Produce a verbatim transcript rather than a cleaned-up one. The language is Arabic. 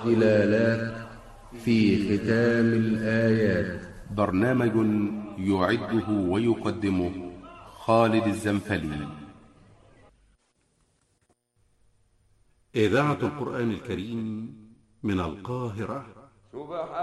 والإلالات في ختام الآيات. برنامج يعده ويقدمه خالد الزنفلي. إذاعة القرآن الكريم من القاهرة.